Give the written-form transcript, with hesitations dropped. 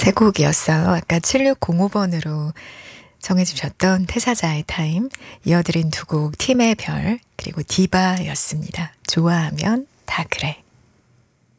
세 곡이었어요. 아까 7605번으로 정해주셨던 태사자의 타임, 이어드린 두 곡 팀의 별, 그리고 디바였습니다. 좋아하면 다 그래.